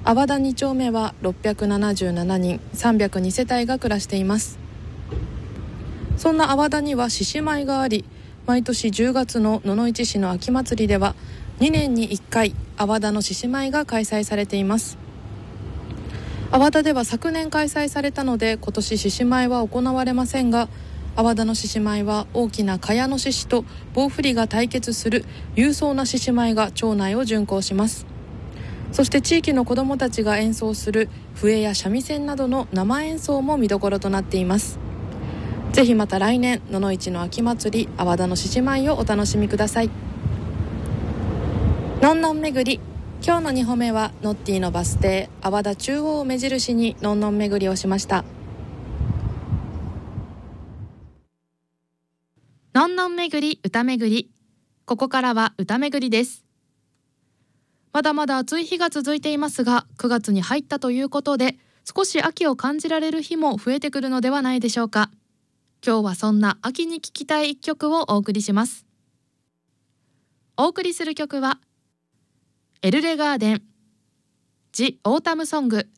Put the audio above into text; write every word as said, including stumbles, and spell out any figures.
阿波田に丁目はろっぴゃくななじゅうななにん、さんびゃくに世帯が暮らしています。そんな阿波田には獅子舞があり、毎年じゅうがつの野々市市の秋祭りではにねんにいっかい阿波田の獅子舞が開催されています。阿波田では昨年開催されたので今年獅子舞は行われませんが、阿波田の獅子舞は大きな茅の獅子と棒振りが対決する勇壮な獅子舞が町内を巡行します。そして地域の子どもたちが演奏する笛や三味線などの生演奏も見どころとなっています。ぜひまた来年野々市の秋祭り阿波田の獅子舞をお楽しみください。のんのん巡り、今日のにほんめはノッティのバス停阿波田中央を目印にのんのん巡りをしました。 のんのん巡り歌巡り、ここからは歌巡りです。まだまだ暑い日が続いていますが、くがつに入ったということで少し秋を感じられる日も増えてくるのではないでしょうか。今日はそんな秋に聴きたい一曲をお送りします。お送りする曲はエルレガーデン The Autumn Song